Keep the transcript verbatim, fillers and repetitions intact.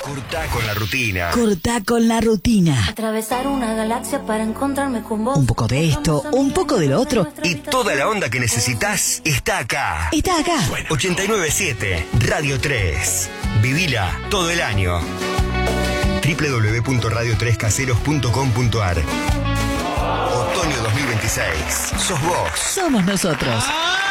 Cortá con la rutina. Cortá con la rutina. Atravesar una galaxia para encontrarme con vos. Un poco de esto, un poco de lo otro. Y toda la onda que necesitas está acá. Está acá. ochenta y nueve punto siete Radio tres. Vivila todo el año. doble u doble u doble u punto radio tres caseros punto com punto a r. Otoño dos mil veintiséis. Sos vos. Somos nosotros.